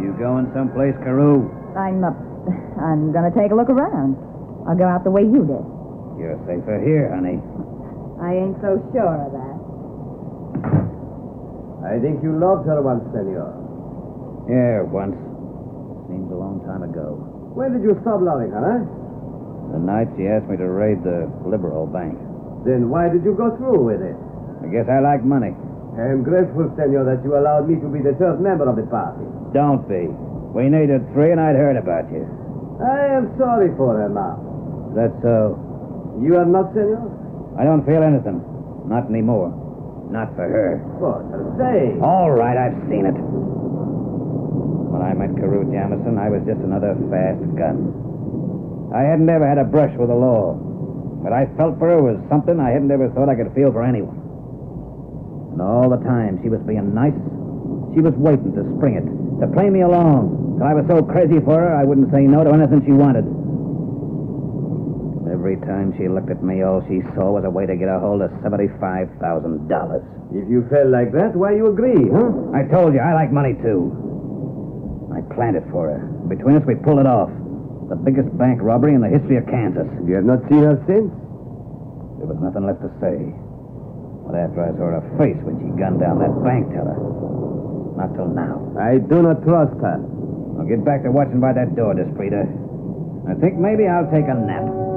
You going someplace, Carew? I'm gonna take a look around. I'll go out the way you did. You're safer here, honey. I ain't so sure of that. I think you loved her once, senor. Yeah, once. Seems a long time ago. When did you stop loving her, huh? The night she asked me to raid the Liberal Bank. Then why did you go through with it? I guess I like money. I am grateful, senor, that you allowed me to be the third member of the party. Don't be. We needed 3 and I'd heard about you. I am sorry for her, now. That's so. You are not, senor? I don't feel anything. Not anymore. Not for her. For her sake. All right, I've seen it. When I met Carew Jamison, I was just another fast gun. I hadn't ever had a brush with the law. But I felt for her was something I hadn't ever thought I could feel for anyone. And all the time she was being nice, she was waiting to spring it, to play me along, till I was so crazy for her I wouldn't say no to anything she wanted. Every time she looked at me, all she saw was a way to get a hold of $75,000. If you felt like that, why you agree, huh? I told you, I like money, too. I planned it for her. Between us, we pulled it off. The biggest bank robbery in the history of Kansas. You have not seen her since? There was nothing left to say. But after I saw her face when she gunned down that bank teller. Not till now. I do not trust her. I'll get back to watching by that door, Desprita. I think maybe I'll take a nap.